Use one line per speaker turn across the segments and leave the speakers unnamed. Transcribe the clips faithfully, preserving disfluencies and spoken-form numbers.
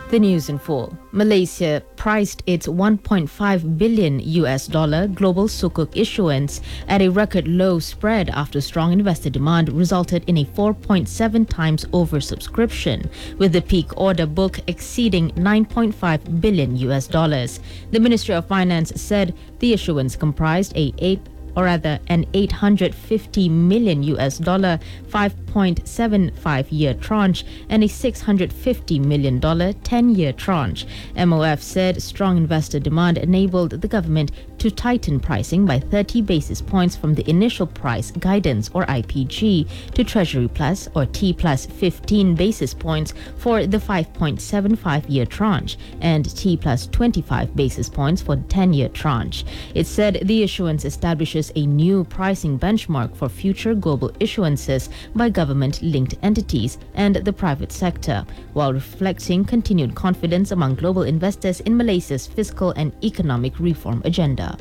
The news in full. Malaysia priced its one point five billion U S dollar global sukuk issuance at a record low spread after strong investor demand resulted in a four point seven times oversubscription, with the peak order book exceeding nine point five billion U S dollars. The Ministry of Finance said the issuance comprised a eight or rather an eight hundred fifty million U S dollar five point seven five year tranche and a six hundred fifty million dollar ten year tranche. M O F said strong investor demand enabled the government to tighten pricing by thirty basis points from the initial price guidance or I P G to Treasury Plus or T plus fifteen basis points for the five point seven five year tranche and T plus twenty-five basis points for the ten year tranche. It said the issuance establishes a new pricing benchmark for future global issuances by government-linked entities and the private sector, while reflecting continued confidence among global investors in Malaysia's fiscal and economic reform agenda.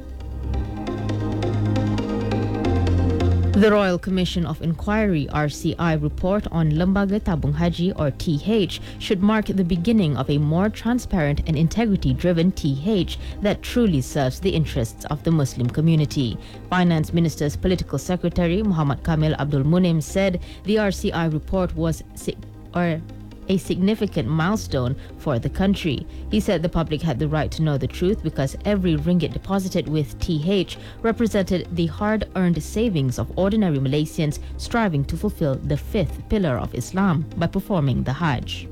The Royal Commission of Inquiry R C I report on Lembaga Tabung Haji or T H should mark the beginning of a more transparent and integrity-driven T H that truly serves the interests of the Muslim community. Finance Minister's Political Secretary Muhammad Kamil Abdul Munim said the R C I report was si- or a significant milestone for the country. He said the public had the right to know the truth because every ringgit deposited with T H represented the hard-earned savings of ordinary Malaysians striving to fulfill the fifth pillar of Islam by performing the Hajj.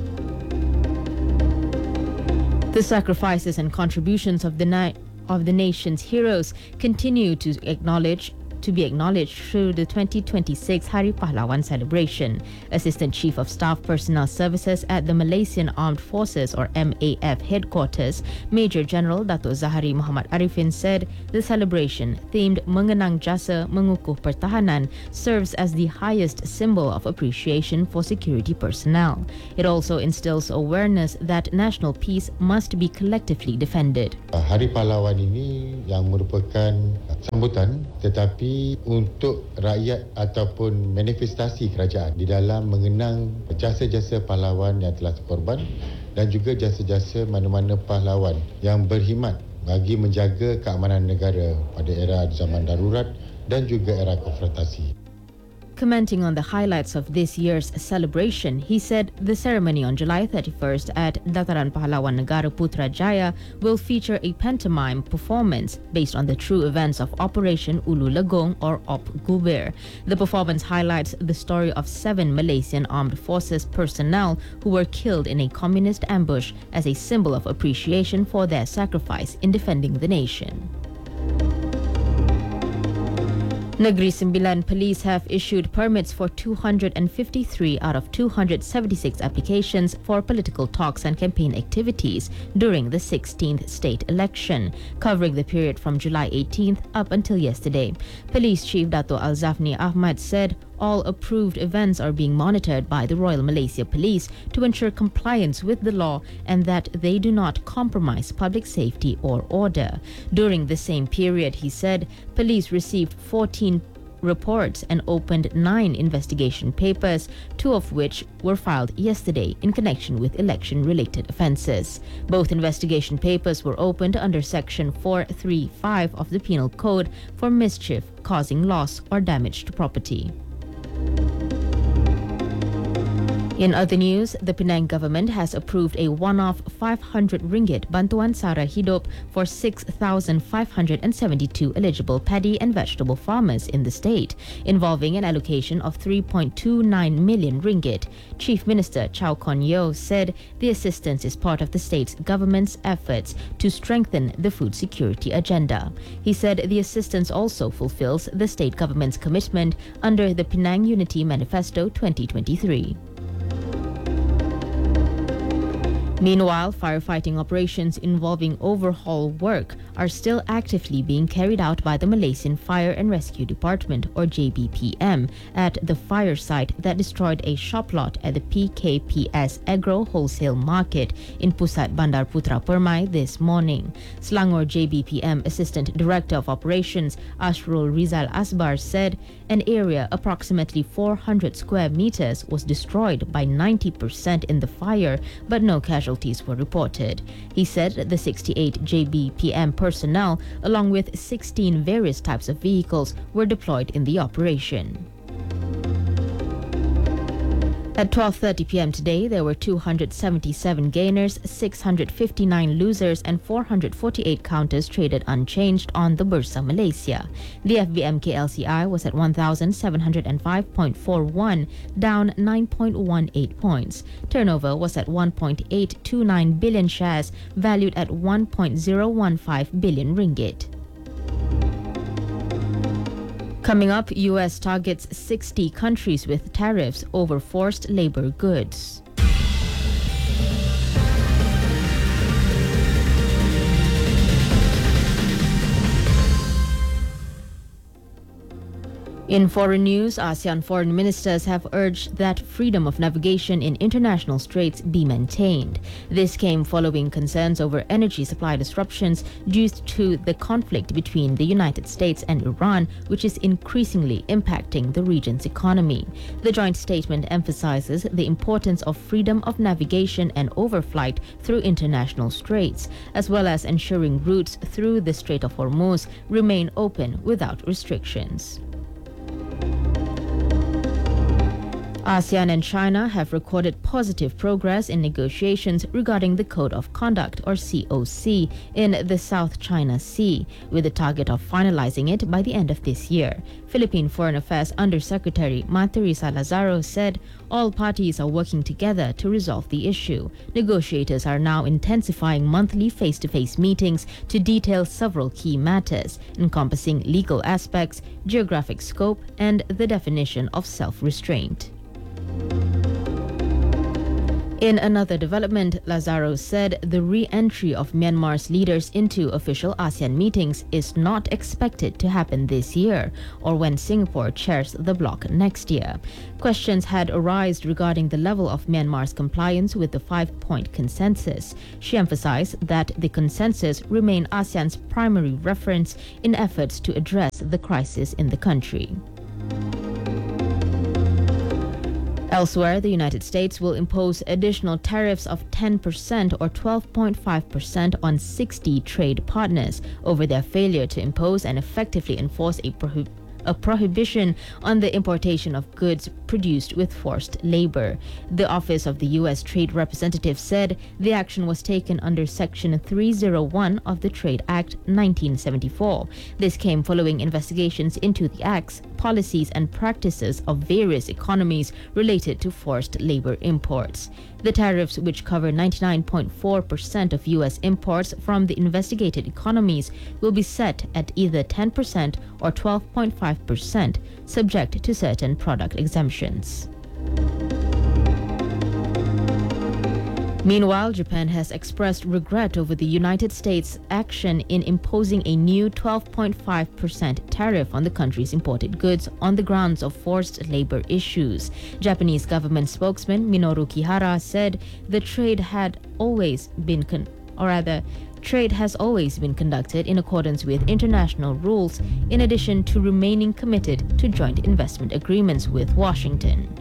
The sacrifices and contributions of the na- of the nation's heroes continue to acknowledge to be acknowledged through the twenty twenty-six Hari Pahlawan celebration. Assistant Chief of Staff Personnel Services at the Malaysian Armed Forces or M A F headquarters, Major General Dato' Zahari Muhammad Arifin said the celebration, themed Mengenang Jasa Mengukuh Pertahanan, serves as the highest symbol of appreciation for security personnel. It also instills awareness that national peace must be collectively defended.
Hari Pahlawan ini yang merupakan sambutan tetapi untuk rakyat ataupun manifestasi kerajaan di dalam mengenang jasa-jasa pahlawan yang telah berkorban dan juga jasa-jasa mana-mana pahlawan yang berkhidmat bagi menjaga keamanan negara pada era zaman darurat dan juga era konfrontasi.
Commenting on the highlights of this year's celebration, he said the ceremony on July thirty-first at Dataran Pahlawan Negara Putrajaya will feature a pantomime performance based on the true events of Operation Ulu Legong or Op Gubir. The performance highlights the story of seven Malaysian Armed Forces personnel who were killed in a communist ambush as a symbol of appreciation for their sacrifice in defending the nation. Negeri Sembilan police have issued permits for two hundred fifty-three out of two hundred seventy-six applications for political talks and campaign activities during the sixteenth state election, covering the period from July eighteenth up until yesterday. Police Chief Dato' Alzafni Ahmad said all approved events are being monitored by the Royal Malaysia Police to ensure compliance with the law and that they do not compromise public safety or order. During the same period, he said, police received fourteen reports and opened nine investigation papers, two of which were filed yesterday in connection with election-related offences. Both investigation papers were opened under Section four thirty-five of the Penal Code for mischief causing loss or damage to property. In other news, the Penang government has approved a one-off five hundred ringgit Bantuan Sara Hidup for six thousand five hundred seventy-two eligible paddy and vegetable farmers in the state, involving an allocation of three point two nine million ringgit. Chief Minister Chow Kon Yeow said the assistance is part of the state's government's efforts to strengthen the food security agenda. He said the assistance also fulfills the state government's commitment under the Penang Unity Manifesto twenty twenty-three. Meanwhile, firefighting operations involving overhaul work are still actively being carried out by the Malaysian Fire and Rescue Department, or J B P M, at the fire site that destroyed a shop lot at the P K P S Agro Wholesale Market in Pusat Bandar Putra Permai this morning. Selangor J B P M Assistant Director of Operations Ashrul Rizal Asbar said an area approximately four hundred square meters was destroyed by ninety percent in the fire, but no casualties casualties were reported. He said the sixty-eight J B P M personnel, along with sixteen various types of vehicles, were deployed in the operation. At twelve thirty p m today, there were two hundred seventy-seven gainers, six hundred fifty-nine losers and four hundred forty-eight counters traded unchanged on the Bursa Malaysia. The F B M K L C I was at one thousand seven hundred five point four one, down nine point one eight points. Turnover was at one point eight two nine billion shares, valued at one point zero one five billion ringgit. Coming up, U S targets sixty countries with tariffs over forced labor goods. In foreign news, ASEAN foreign ministers have urged that freedom of navigation in international straits be maintained. This came following concerns over energy supply disruptions due to the conflict between the United States and Iran, which is increasingly impacting the region's economy. The joint statement emphasizes the importance of freedom of navigation and overflight through international straits, as well as ensuring routes through the Strait of Hormuz remain open without restrictions. ASEAN and China have recorded positive progress in negotiations regarding the Code of Conduct, or C O C, in the South China Sea, with the target of finalizing it by the end of this year. Philippine Foreign Affairs Undersecretary Martha Lazaro said all parties are working together to resolve the issue. Negotiators are now intensifying monthly face-to-face meetings to detail several key matters, encompassing legal aspects, geographic scope, and the definition of self-restraint. In another development, Lazaro said the re-entry of Myanmar's leaders into official ASEAN meetings is not expected to happen this year or when Singapore chairs the bloc next year. Questions had arisen regarding the level of Myanmar's compliance with the five-point consensus. She emphasized that the consensus remained ASEAN's primary reference in efforts to address the crisis in the country. Elsewhere, the United States will impose additional tariffs of ten percent or twelve point five percent on sixty trade partners over their failure to impose and effectively enforce a prohib- a prohibition on the importation of goods produced with forced labor. The Office of the U S Trade Representative said the action was taken under Section three oh one of the Trade Act nineteen seventy-four. This came following investigations into the acts, policies and practices of various economies related to forced labor imports. The tariffs, which cover ninety-nine point four percent of U S imports from the investigated economies, will be set at either ten percent or twelve point five percent, subject to certain product exemptions. Meanwhile, Japan has expressed regret over the United States' action in imposing a new twelve point five percent tariff on the country's imported goods on the grounds of forced labor issues. Japanese government spokesman Minoru Kihara said the trade had always been, con- or rather, trade has always been conducted in accordance with international rules, in addition to remaining committed to joint investment agreements with Washington.